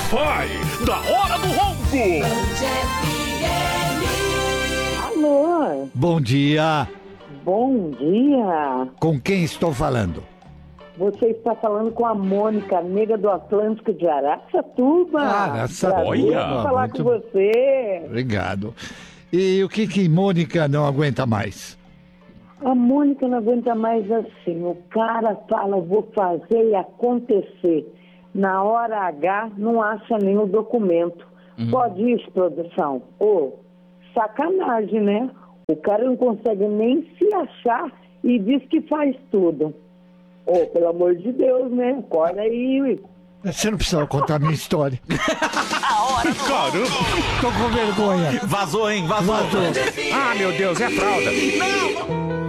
Wi-Fi da Hora do Ronco. Alô? Bom dia. Bom dia. Com quem estou falando? Você está falando com a Mônica, nega do Atlântico de Araçatuba. Araçatuba. Falar Muito... com você. Obrigado. E o que Mônica não aguenta mais? A Mônica não aguenta mais assim. O cara fala, vou fazer e acontecer. Na hora H, não acha nenhum documento. Pode isso, produção? Sacanagem, né? O cara não consegue nem se achar e diz que faz tudo. Pelo amor de Deus, né? Acorda aí. Você não precisa contar a minha história. A Hora do Ronco. Tô com vergonha. Vazou, hein? Vazou. Ah, meu Deus, é fralda. Não!